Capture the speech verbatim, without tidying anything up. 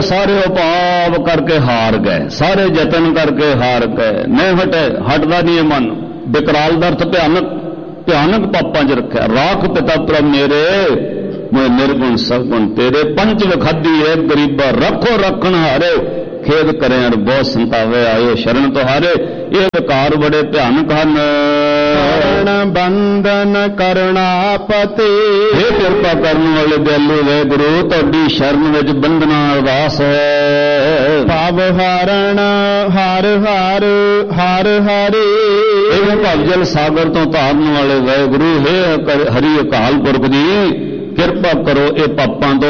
ਸਾਰੇ ਉਪਾਅ ਕਰਕੇ ਹਾਰ ਗਏ, ਸਾਰੇ ਯਤਨ ਕਰਕੇ ਹਾਰ ਗਏ, ਨਹੀਂ ਹਟੇ, ਹਟਦਾ ਨਹੀਂ ਇਹ ਮਨ। ਵਿਕਰਾਲ ਦਾ ਅਰਥ ਭਿਆਨਕ, ਭਿਆਨਕ ਪਾਪਾਂ 'ਚ ਰੱਖਿਆ। ਰਾਖ ਪਿਤਾ ਪ੍ਰਭ ਮੇਰੇ, ਮੈਂ ਨਿਰਗੁਣ ਸਗੁਣ ਤੇਰੇ, ਪੰਚ ਵਿਖਾਦੀ ਹੈ ਗਰੀਬਾ, ਰੱਖੋ ਰੱਖਣ ਹਾਰੇ, ਖੇਦ ਕਰੇ ਅਰ ਬਹੁਤ ਸੰਤਾਵੇ, ਆਇਓ ਸ਼ਰਨ ਤੁਹਾਰੇ। ਇਹ ਵਿਕਾਰ ਬੜੇ ਭਿਆਨਕ ਹਨ। ਕਰਣ ਬੰਧਨ ਕਰੁਣਾਪਤੀ, ਇਹ ਕਿਰਪਾ ਕਰਨ ਵਾਲੇ ਦਿਆਲੂ ਵਾਹਿਗੁਰੂ, ਤੁਹਾਡੀ ਸ਼ਰਨ ਵਿੱਚ ਬੰਧਨਾਂ ਅਰਦਾਸ ਹੈ। ਭਵ ਹਰਣ ਹਰ ਹਰ ਹਰ ਹਰੀ, ਇਹ ਭਵਜਲ ਸਾਗਰ ਤੋਂ ਤਾਰਨ ਵਾਲੇ ਵਾਹਿਗੁਰੂ, ਹੈ ਹਰੀ ਅਕਾਲ ਪੁਰਖ ਜੀ, ਕਿਰਪਾ ਕਰੋ ਇਹ ਪਾਪਾਂ ਤੋਂ